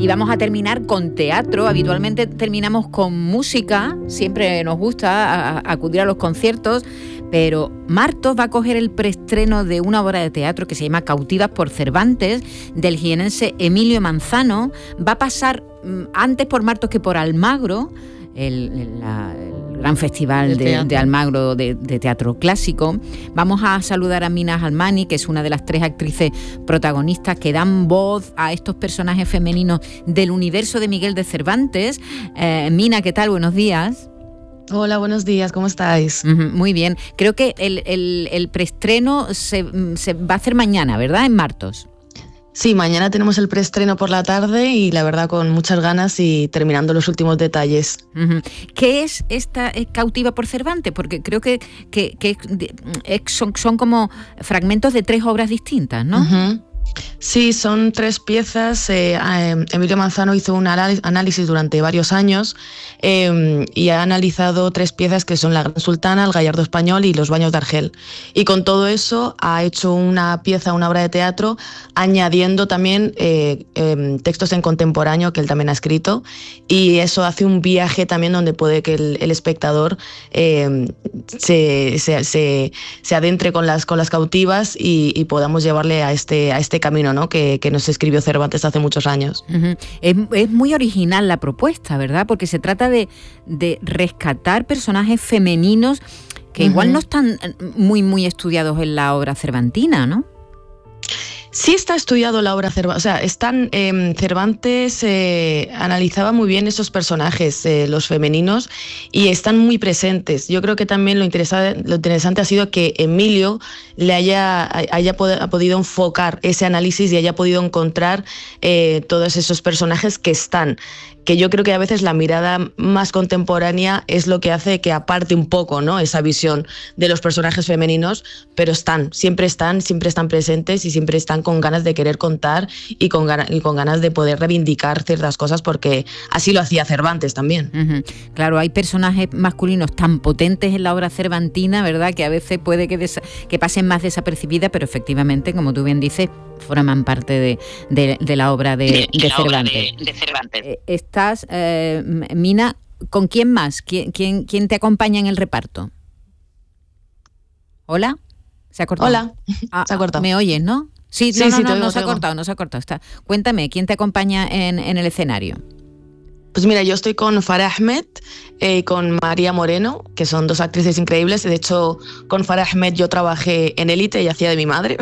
Y vamos a terminar con teatro. Habitualmente terminamos con música, siempre nos gusta acudir a los conciertos, pero Martos va a coger el preestreno de una obra de teatro que se llama Cautivas por Cervantes, del jienense Emilio Manzano. Va a pasar antes por Martos que por Almagro, el gran festival de Almagro de teatro clásico. Vamos a saludar a Mina Alhamani, que es una de las 3 actrices protagonistas que dan voz a estos personajes femeninos del universo de Miguel de Cervantes. Mina, ¿qué tal? Buenos días. Hola, buenos días, ¿cómo estáis? Muy bien. Creo que el preestreno se va a hacer mañana, ¿verdad? En Martos. Sí, mañana tenemos el preestreno por la tarde y la verdad con muchas ganas y terminando los últimos detalles. ¿Qué es esta Cautiva por Cervantes? Porque creo que son como fragmentos de 3 obras distintas, ¿no? Sí, son 3 piezas. Emilio Manzano hizo un análisis durante varios años y ha analizado 3 piezas que son La Gran Sultana, El Gallardo Español y Los Baños de Argel. Y con todo eso ha hecho una obra de teatro, añadiendo también textos en contemporáneo que él también ha escrito, y eso hace un viaje también donde puede que el espectador se adentre con las cautivas y podamos llevarle a este camino, ¿no? que nos escribió Cervantes hace muchos años. Es muy original la propuesta, ¿verdad? Porque se trata de rescatar personajes femeninos que igual no están muy estudiados en la obra cervantina, ¿no? Sí está estudiado la obra Cervantes, o sea, Cervantes analizaba muy bien esos personajes, los femeninos, y están muy presentes. Yo creo que también lo interesante ha sido que Emilio haya podido enfocar ese análisis y haya podido encontrar todos esos personajes que yo creo que a veces la mirada más contemporánea es lo que hace que aparte un poco, ¿no?, esa visión de los personajes femeninos, pero siempre están presentes y siempre están con ganas de querer contar y con ganas de poder reivindicar ciertas cosas, porque así lo hacía Cervantes también. Claro, hay personajes masculinos tan potentes en la obra cervantina, ¿verdad?, que a veces puede que pasen más desapercibidas, pero efectivamente, como tú bien dices, forman parte de la obra de Cervantes. Estás, Mina, ¿con quién más? ¿Quién te acompaña en el reparto? ¿Hola? ¿Se ha cortado? Hola, se ha cortado. ¿Me oyes, no? Sí, no se ha cortado. Cuéntame, ¿quién te acompaña en el escenario? Pues mira, yo estoy con Farah Ahmed y con María Moreno, que son 2 actrices increíbles. De hecho, con Farah Ahmed yo trabajé en Élite y hacía de mi madre.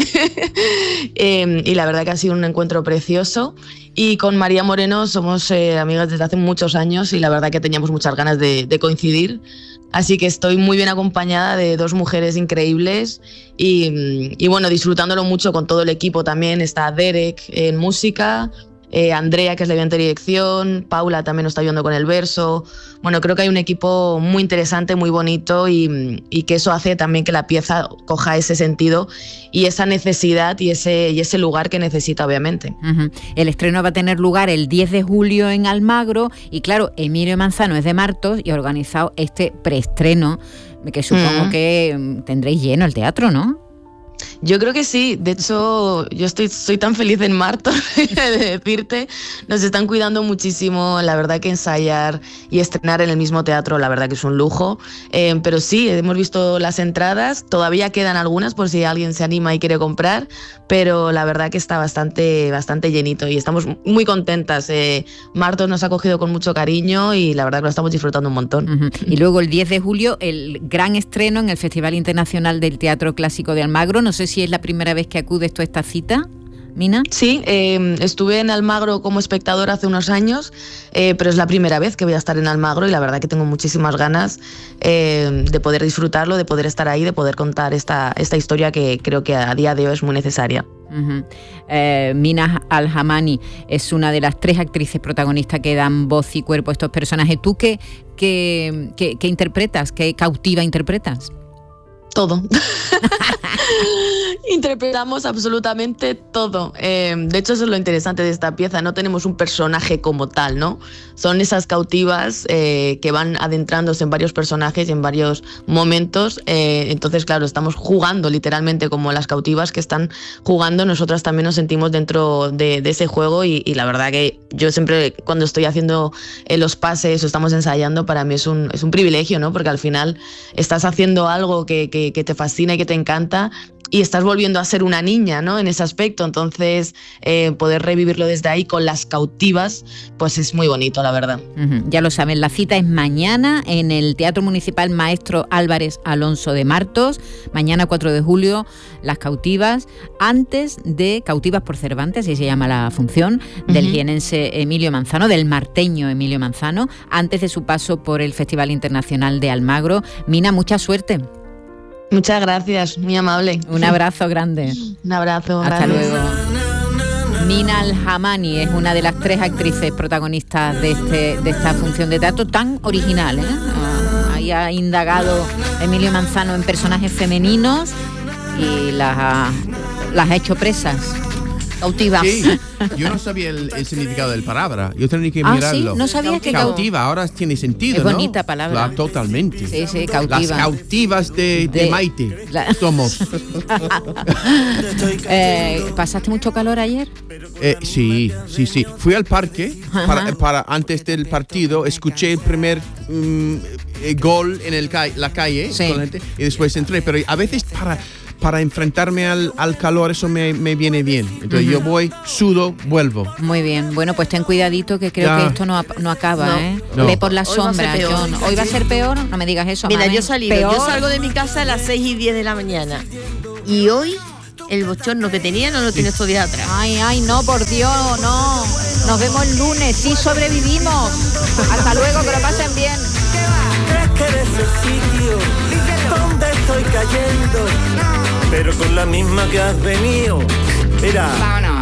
Y la verdad que ha sido un encuentro precioso. Y con María Moreno somos amigas desde hace muchos años y la verdad que teníamos muchas ganas de coincidir. Así que estoy muy bien acompañada de 2 mujeres increíbles y bueno, disfrutándolo mucho con todo el equipo también. Está Derek en música, Andrea, que es la ayudante de dirección, Paula también nos está ayudando con el verso. Bueno, creo que hay un equipo muy interesante, muy bonito y que eso hace también que la pieza coja ese sentido y esa necesidad y ese lugar que necesita, obviamente. El estreno va a tener lugar el 10 de julio en Almagro y claro, Emilio Manzano es de Martos y ha organizado este preestreno que supongo que tendréis lleno el teatro, ¿no? Yo creo que sí, de hecho yo soy tan feliz en Martos de decirte, nos están cuidando muchísimo, la verdad que ensayar y estrenar en el mismo teatro, la verdad que es un lujo, pero sí, hemos visto las entradas, todavía quedan algunas por si alguien se anima y quiere comprar, pero la verdad que está bastante llenito y estamos muy contentas. Martos nos ha cogido con mucho cariño y la verdad que lo estamos disfrutando un montón. Y luego el 10 de julio el gran estreno en el Festival Internacional del Teatro Clásico de Almagro. No sé si es la primera vez que acudes tú a esta cita, Mina. Sí, estuve en Almagro como espectadora hace unos años, pero es la primera vez que voy a estar en Almagro y la verdad que tengo muchísimas ganas de poder disfrutarlo, de poder estar ahí, de poder contar esta historia que creo que a día de hoy es muy necesaria. Mina Alhamani es una de las 3 actrices protagonistas que dan voz y cuerpo a estos personajes. ¿Tú qué interpretas? ¿Qué cautiva interpretas? Todo. Interpretamos absolutamente todo. De hecho, eso es lo interesante de esta pieza. No tenemos un personaje como tal, ¿no? Son esas cautivas que van adentrándose en varios personajes y en varios momentos. Entonces, claro, estamos jugando literalmente como las cautivas que están jugando. Nosotras también nos sentimos dentro de ese juego y la verdad que yo siempre cuando estoy haciendo los pases o estamos ensayando, para mí es un privilegio, ¿no? Porque al final estás haciendo algo que te fascina y que te encanta y estás volviendo a ser una niña, ¿no? En ese aspecto. Entonces, poder revivirlo desde ahí con las cautivas, pues es muy bonito, la verdad. Ya lo saben, la cita es mañana en el Teatro Municipal Maestro Álvarez Alonso de Martos. Mañana 4 de julio, las cautivas, antes de Cautivas por Cervantes, así se llama la función, del jienense Emilio Manzano, del marteño Emilio Manzano, antes de su paso por el Festival Internacional de Almagro. Mina, mucha suerte. Muchas gracias, muy amable. Un abrazo grande. Un abrazo. Hasta gracias. luego. Mina Al-Hamani es una de las 3 actrices protagonistas de esta función de teatro tan original, ¿eh? Ahí ha indagado Emilio Manzano en personajes femeninos y las ha hecho presas. Cautivas. Sí, yo no sabía el significado del palabra. Yo tenía que mirarlo. ¿Sí? No sabías que cautiva, ahora tiene sentido, es ¿no? bonita palabra. Totalmente. Sí, cautiva. Las cautivas de Maite. Somos. ¿Pasaste mucho calor ayer? Sí. Fui al parque para antes del partido. Escuché el primer gol en la calle con la gente, y después entré. Pero a veces para enfrentarme al calor, eso me viene bien. Entonces yo voy, sudo, vuelvo. Muy bien. Bueno, pues ten cuidadito que creo que esto no acaba, ¿eh? No. Ve por la sombra, John. ¿Hoy va a ser peor? No me digas eso, Mira, mami. yo salgo de mi casa a las 6:10 de la mañana. Y hoy el bochorno que tenía no lo tiene estos días atrás. Ay, no, por Dios, no. Nos vemos el lunes, sí sobrevivimos. Hasta luego, que lo pasen bien. ¿Crees que eres el sitio donde estoy cayendo? Pero con la misma que has venido. Mira. Vámonos.